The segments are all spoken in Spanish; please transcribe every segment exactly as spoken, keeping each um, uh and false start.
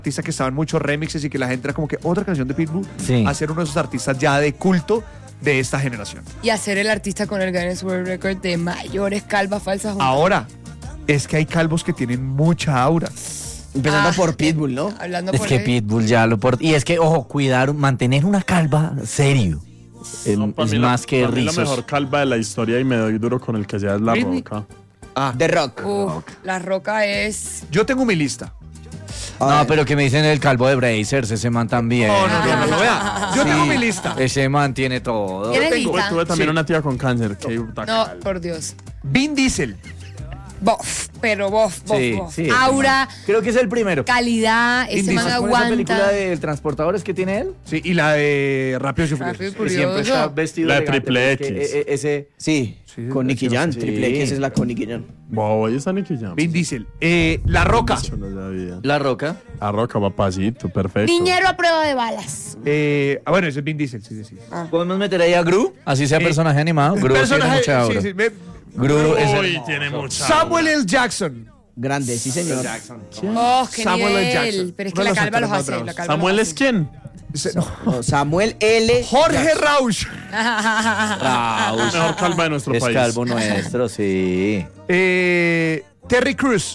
artista que estaba en muchos remixes y que la gente era como que otra canción de Pitbull, Sí. a ser uno de esos artistas ya de culto de esta generación. Y a ser el artista con el Guinness World Record de mayores calvas falsas. juntas. Ahora, es que hay calvos que tienen mucha aura. Empezando Ah, por Pitbull, ¿no? Hablando Es por que él. Pitbull ya lo por... Y es que, ojo, cuidar, mantener una calva serio. Eh, No, para es mí la- más que para mí la rizos. mejor calva de la historia y me doy duro con el que sea es La Britney. Roca. Ah, The Rock. Uf, la Roca es... yo tengo mi lista. A No, ver. pero que me dicen el calvo de Brazers, ese man también. No, no, no, no, no, vea. Yo Sí, tengo mi lista. Ese man tiene todo. ¿Tienes tengo- Tuve, lista? tuve también Sí. una tía con cáncer. Qué puta No, calva. por Dios. Vin Diesel. Bof, pero bof, bof, Sí, bof. sí, Aura, creo que es el primero. calidad, ese Indie, man ¿sabes ¿Con esa película aguanta. de transportadores que tiene él? Sí, y la de Rápidos y Rápido y Furiosos. Que siempre Curioso. está vestido La de elegante, Triple porque, X. eh, eh, ese... Sí, Sí, con Nicky sí, Jam. sí. Triple X es la con Nicky Jam. Wow, ahí está Nicky Jam. Vin Diesel. Eh, la Roca. Mucho no sabía. La Roca. La Roca, papacito, perfecto. Niñero a prueba de balas. Eh, ah, bueno, ese es Vin Diesel, sí, sí, sí. ¿Podemos meter ahí a Gru? Así sea Eh, personaje animado. Gru tiene Personaje- mucha aura. sí, sí, me- Gru es Uy, el... tiene mucha. Samuel L. Jackson. Grande, sí, señor. Oh, qué Samuel L. nivel. Jackson. Pero es Uno que de la los calva los actores hace. más La bravos. calva ¿Samuel los es quién? Ese- no. No, Samuel L. Jorge Rausch. Rausch. Mejor calva de nuestro Es país. calvo nuestro, sí. Eh, Terry Crews.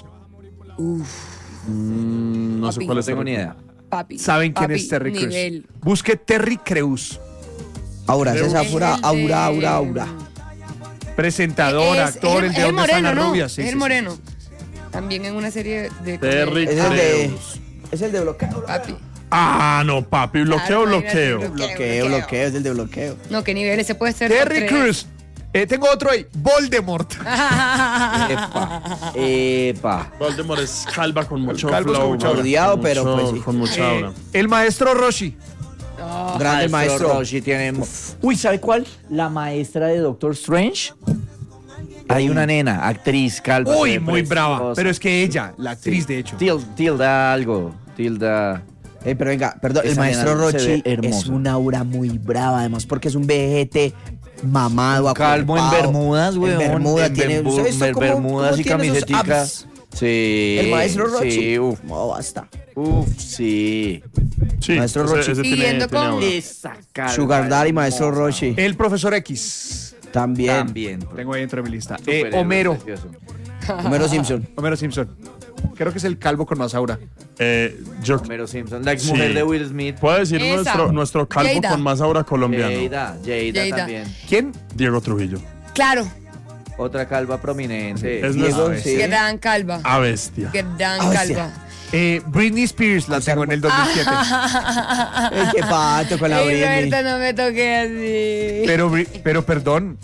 Mm, no sé Papi. cuál No es. tengo ni idea. Papi. ¿Saben quién papi, es Terry Crews? nivel. Busque Terry Crews. Aura, esa es Es pura el de- aura, aura, aura. Presentador, Es- actor, es el de el Dónde están moreno, las ¿no? rubias. Sí, es sí, el sí. moreno. También en una serie de... Terry Es el de. Crews. Es el de bloqueo. Papi. Ah, no, papi, bloqueo, Claro, bloqueo. imagínate, Bloqueo, bloqueo, es el de bloqueo. No, qué nivel. Ese puede ser... Terry top tres. Crews. Eh, tengo otro ahí. Voldemort. Epa. Epa. Voldemort es calva con mucho Calvo con flow. mucha aura. Odiado, con pero mucho- pues sí. Con mucha Eh, aura. el maestro Roshi. Grande el maestro. Roshi tiene... Uy, ¿sabe cuál? La maestra de Doctor Strange. Hay una nena, actriz, calva. Uy, se ve muy brava. preciosa. Pero es que ella, la actriz, de hecho. Til- Tilda algo. Tilda... Eh, pero venga, perdón, el Esa maestro nena se Rochi ve hermosa. es una aura muy brava, además, porque es un vejete mamado, Calvo en acuerpado. Bermudas, weón. En Bermuda En tiene... bermu- ¿sabes ber- cómo- Bermudas cómo y tiene esos camisetica. abs? Sí. El maestro Rochi. Sí, uf, No, basta. uf, sí. Sí, Maestro ese- Rochi. ese tiene- Siguiendo tiene con- aura. Esa calva Sugar Daddy, maestro hermosa. Rochi. El profesor X. También. También. Tengo ahí dentro de mi lista. Eh, Superhéroe Homero. precioso. Homero Simpson. Homero Simpson. Creo que es el calvo con más aura. Eh, yo Homero Simpson, la ex Sí. mujer de Will Smith. puedo decir Esa. nuestro, nuestro calvo Jada. con más aura colombiano. Jada, Jada, Jada. también. ¿Quién? Diego Trujillo. Claro. Otra calva prominente. Es Diego, nuestro. sí. Gran calva. A bestia. Gran Ah, hostia. calva. Eh, Britney Spears la tengo en el dos mil siete. Ay, qué pato con la Ey, Britney. Roberto, no me toques así. Pero, Bri- pero perdón,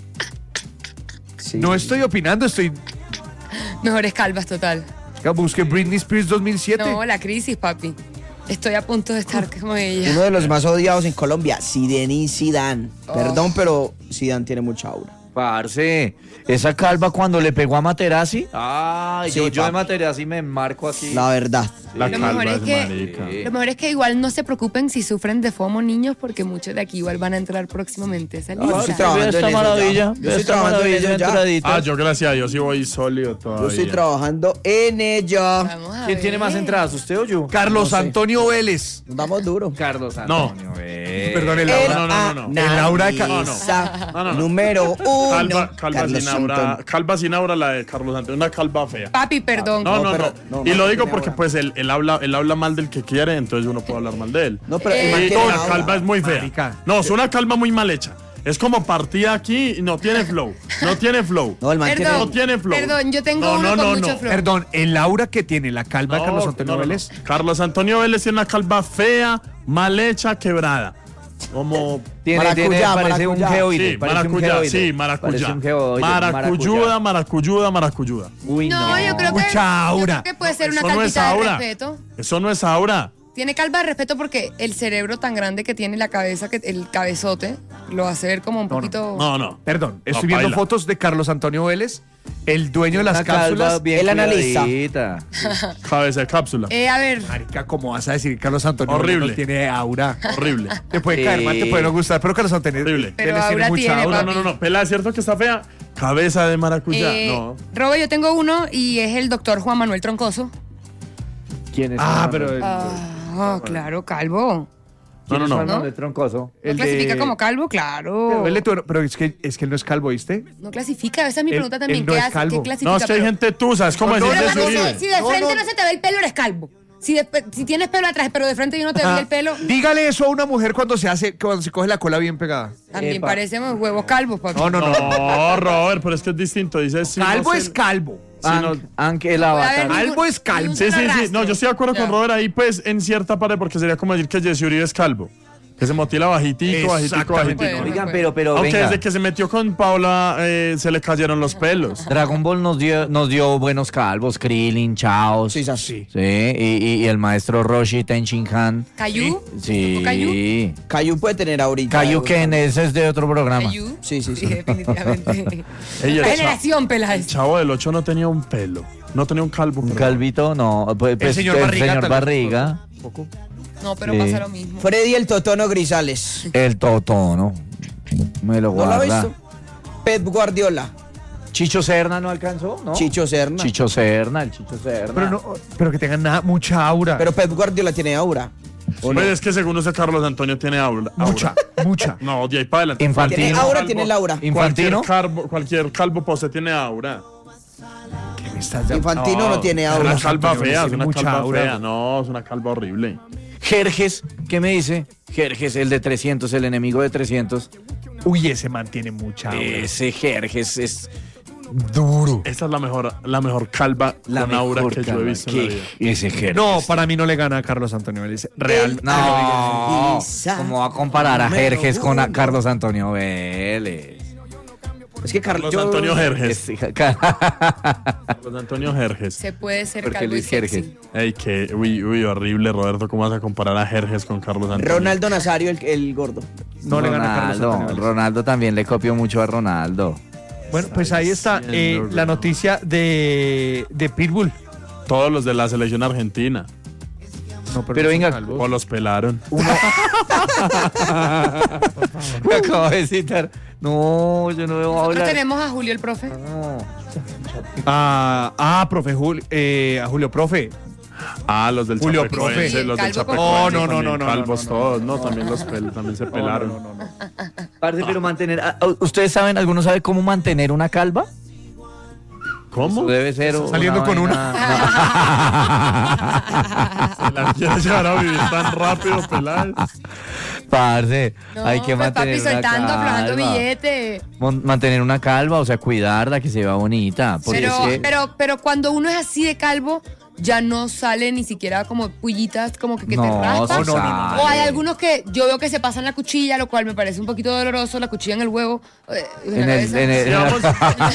Sí. no estoy opinando, estoy... Mejores calvas, total. Busque Britney Spears dos mil siete. No, la crisis, papi. Estoy a punto de estar como ella. Uno de los más odiados en Colombia, Zinedine Zidane. Oh. Perdón, pero Zidane tiene mucha aura. Parce, esa calva cuando le pegó a Materazzi. Ay, Sí, yo, yo de papi. Materazzi me marco así. La verdad. La Lo calva mejor es es que- marica. Sí. Lo mejor es que igual no se preocupen si sufren de FOMO, niños, porque muchos de aquí igual van a entrar próximamente a esa yo lista. estoy trabajando esta en eso maravilla. ya. Yo ve estoy esta trabajando en maravilla eso ya. entradita. Ah, yo gracias a Dios sí voy sólido todavía. Yo estoy trabajando en ello. Vamos a ¿Quién ver. tiene más entradas, usted o yo? Carlos No sé. Antonio Vélez. Nos damos duro. Carlos No. Antonio. eh. Perdón, el El aura. no, no, no, no. El aura de Ca- Analiza, No, no, no. número uno. Calva, calva Carlos sin aura. Santón. Calva sin aura la de Carlos Antonio. Una calva fea. Papi, perdón. No, no, no. pero- no, y no, lo no digo tiene porque aura. pues él, él habla, él habla mal del que quiere, entonces uno puede hablar mal de él. No, pero el Eh, man Y tiene la aura. calva es muy fea. Marica. No, es una calva muy mal hecha. Es como partida aquí y no tiene flow. No tiene flow. No, el man tiene... No Perdón, tiene flow. perdón, yo tengo No, uno no, con no, mucho no. flow. Perdón, el aura que tiene la calva de No, Carlos Antonio no, no, no. Vélez. Carlos Antonio Vélez tiene una calva fea, mal hecha, quebrada. Como Tiene, Maracuyá, tiene, parece un maracuyá. geoide. sí, parece un maracuyá, geoide. sí, maracuyá. Parece un geoide, Maracuyuda, maracuyuda, maracuyuda. Uy, no. No, yo creo que, Mucha yo aura. creo que puede ser una Eso no es calvita de aura. respeto. Eso no es aura. Tiene calva de respeto porque el cerebro tan grande que tiene la cabeza, que el cabezote, lo hace ver como un No, no. poquito... No, no. Perdón, estoy No, viendo baila. fotos de Carlos Antonio Vélez, el dueño de las Una calva cápsulas. bien Él analiza. cuidadita. Cabeza de cápsula. Eh, a ver, Marica, ¿cómo vas a decir que Carlos Antonio Horrible. Vélez no tiene aura? Horrible. Te puede Sí. caer mal, te puede no gustar, pero Carlos Antonio Horrible. Pero Vélez tiene aura mucha tiene, aura. No, no, no, no. Pela, ¿es cierto que está fea? Cabeza de maracuyá. eh, No. Robo, yo tengo uno y es el doctor Juan Manuel Troncoso. ¿Quién es? Ah, ese pero... man? Ah, Ah, claro, calvo. No, no, no. ¿No? De troncoso. ¿No El clasifica de- como calvo? Pero, Claro. él le tuvo- pero es que, es que él no es calvo, ¿viste? No clasifica, esa es mi Él- pregunta también. él no ¿Qué es hace? calvo. ¿Qué clasifica? No, es que hay Pero- gente tusa, es como No, decir no, de Pero Uribe. si, si de No, frente no. no, se te ve el pelo, eres calvo. Si, de- si tienes pelo atrás, pero de frente yo no te veo el pelo, Dígale eso a una mujer cuando se hace, cuando se coge la cola bien pegada. también Epa. parecemos huevos calvos, papi. No, no, no. No, Robert, pero es que es distinto. Dice, si Calvo no es se- calvo. si no- Ank, Ank el Puede haber avatar. ningún- Calvo es calvo. ningún Sí, sí, sí. rastro. No, yo estoy de acuerdo Ya. con Robert ahí, pues, en cierta parte, porque sería como decir que Jesse Uribe es calvo. Que se motila bajitico, bajitico, Exactamente. bajitico. Bueno. Oigan, pero, pero Aunque venga. desde que se metió con Paula eh, se le cayeron los pelos. Dragon Ball nos dio, nos dio buenos calvos, Krillin, Chaos. Sí, Sí, sí. y, y- y el maestro Roshi Tenshin Han. ¿Cayu? Sí. ¿Tipo Cayu? Cayu puede tener ahorita. Cayu Ken, ese es de otro programa. ¿Cayu? Sí, sí, Sí, sí. definitivamente. Ey, el La cha- generación, el Peláez. chavo del ocho no tenía un pelo. No tenía un calvo. Un pero- calvito, no. Pues, pues, señor Barriga señor tal vez. Barriga. Poco. No, pero Sí. pasa lo mismo. Freddy el Totono Grisales. El Totono. Me lo ¿No lo ha guarda. visto? Pep Guardiola. Chicho Serna no alcanzó, ¿no? Chicho Serna. Chicho Serna, el Chicho Serna. Pero, no, pero que tengan nada, mucha aura. Pero Pep Guardiola tiene aura. ¿O no? Pues es que según ese Carlos Antonio tiene aura. mucha, mucha. No, de ahí para adelante. Infantino. Tiene Cualquier aura, calvo- tiene Laura. Infantino. Cualquier, calvo- cualquier calvo pose tiene aura. ¿Qué me estás de- Infantino no, tiene Es aura. una calva Antonio, fea, es tiene una mucha calva aura. fea. No, es una calva horrible. Jerjes, ¿qué me dice? Jerjes, el de trescientos, el enemigo de trescientos. Uy, ese man tiene mucha aura. Ese Jerjes es duro. Esa es la mejor, la mejor calva La con aura mejor que yo he calva. visto en la ¿Qué? vida. Ese Jerjes. No, para mí no le gana a Carlos Antonio Vélez. Real. No, Quizá ¿cómo va a comparar a número Jerjes con a uno. Carlos Antonio Vélez? Es que Carlos. Carlos Antonio Jerjes. Es- Carlos Antonio Jerjes. Se puede ser Porque calvo y Luis Jerjes. sexy. Ey, que, uy, uy, horrible, Roberto. ¿Cómo vas a comparar a Jerjes con Carlos Antonio? Ronaldo Nazario, el, el gordo. No le gana a Carlos Ronaldo, Antonio Vélez. Ronaldo también le copió mucho a Ronaldo. Bueno, pues ahí está eh, diciendo, la bro? noticia de, de Pitbull. Todos los de la selección argentina. No, Pero no venga, son calvos. O los pelaron. Me acabo de citar. No, yo no debo Nosotros hablar. tenemos a Julio el profe. No. Ah, ah, profe Julio, eh, a Julio, profe. Ah, los del Julio Chapecoense, Profe. los del Calvo Chapecoense. Oh, no, no, también no, no, calvos no, no, todos, no, también los pel, también se pelaron. No, no, no, no. Parce, pero mantener. ah, ¿Ustedes saben, alguno sabe cómo mantener una calva? ¿Cómo? Eso debe ser. Está saliendo con vaina- Se la quiere llevar a vivir tan rápido, Peláez. Parce, No, hay que pues, mantener papi, una soltando, aflojando calva. billete. Mon- Mantener una calva, o sea, cuidarla, que se vea bonita. Porque Pero, es que- pero, pero cuando uno es así de calvo, ya no sale ni siquiera como pullitas, como que, que No, te raspan. sí sale. O hay algunos que yo veo que se pasan la cuchilla, lo cual me parece un poquito doloroso, la cuchilla en el huevo. eh, en En la el, cabeza. en el- Digamos-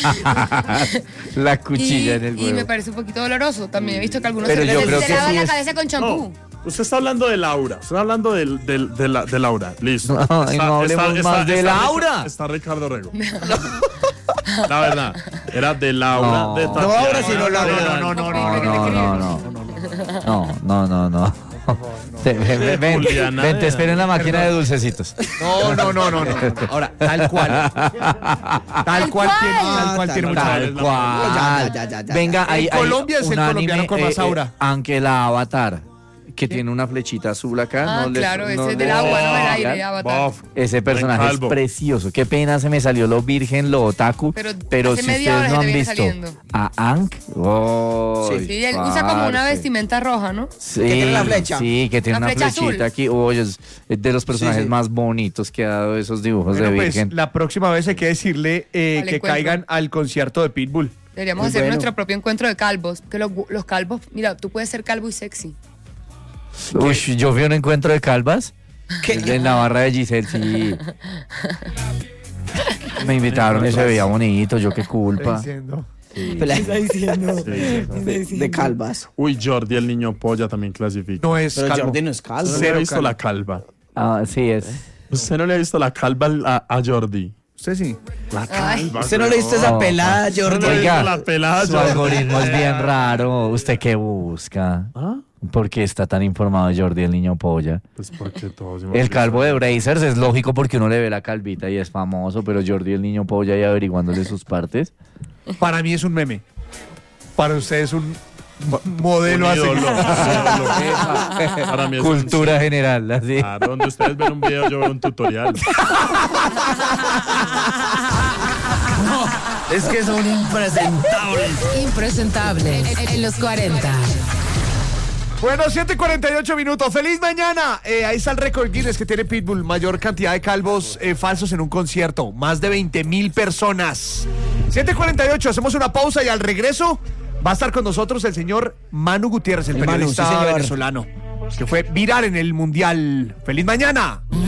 la cuchilla y, en el y me huevo. parece un poquito doloroso. También he visto que algunos Pero se, yo se- creo se que lavan sí la es- cabeza con champú. No, usted está hablando de Laura. Usted está hablando del, del, de, la, de Laura. Listo. No, ay, no hablemos más de Rica- Laura. Está Ricardo Rego. La verdad, era de Laura. No. de No, Tatiana, ahora sí, no, no, de- no, no, no, No, ¿Qué no, te no, no. No, no, no, no. Te- Ven, ven, ven, Juliana, ven, te de- espero en la máquina de dulcecitos. No, no, no, no, no. Ahora, tal cual. Tal cual tiene, tal cual tiene mucha Tal aura. cual. Ya, ya, ya, ya, Venga, ya. hay, En hay Colombia es el un colombiano anime, con más eh, eh, aura. aunque la Avatar, que tiene una flechita azul acá. Ah, no les- claro, no ese es les- del agua, no del Ah, aire, Avatar. Bof. Ese personaje es calvo. precioso. Qué pena se me salió lo virgen, lo otaku. Pero Pero, hace si media hora ustedes no se te han viene visto saliendo. a Aang, oh, Sí, él usa como una vestimenta roja, ¿no? Sí, Que tiene la flecha. Sí, que tiene La una flecha flechita azul. aquí. Oye, es es de los personajes sí. más bonitos que ha dado esos dibujos Bueno, de pues virgen. la próxima vez hay que decirle eh, Al que encuentro. caigan al concierto de Pitbull. Deberíamos Muy hacer bueno. nuestro propio encuentro de calvos. Que los, los calvos, mira, tú puedes ser calvo y sexy. Uy, yo vi un encuentro de calvas. En la barra de Giselle, sí. Me invitaron y se veía bonito, yo qué culpa. De, de calvas. Uy, Jordi, el niño polla, también clasifica. No es Pero calvo. Jordi no es calvo. ¿Usted no le ha cero visto calvo. la calva? Ah, sí es. ¿Usted no le ha visto la calva al- a, a Jordi? Usted sí. La Ay. ¿Usted no le viste esa No, pelada, ¿No Jordi? le ha visto Oiga, la pelada Su Jordi? algoritmo es bien raro. ¿Usted qué busca? ¿Ah? ¿Por qué está tan informado Jordi, el niño polla? Pues porque todos hemos El visto. calvo de Brazers es lógico porque uno le ve la calvita y es famoso, pero Jordi, el niño polla, y averiguándole sus partes. Para mí es un meme. Para usted es un Modelo Un a seguir. ídolo, un ídolo. Para mí es Cultura un- general, así. Claro, donde ustedes ven un video, yo veo un tutorial. Es que son impresentables. Impresentable en, en los cuarenta. Bueno, siete y cuarenta y ocho minutos. ¡Feliz mañana! Eh, ahí está el récord Guinness que tiene Pitbull. Mayor cantidad de calvos eh, falsos en un concierto. Más de veinte mil personas. siete y cuarenta y ocho, hacemos una pausa y al regreso va a estar con nosotros el señor Manu Gutiérrez, el, El Manu, periodista sí, señor. venezolano, que fue viral en el Mundial. ¡Feliz mañana!